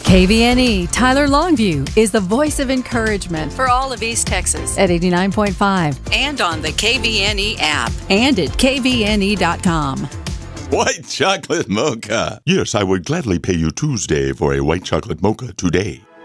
KVNE Tyler Longview is the voice of encouragement for all of East Texas at 89.5 and on the KVNE app and at kvne.com. White chocolate mocha. Yes, I would gladly pay you Tuesday for a white chocolate mocha today.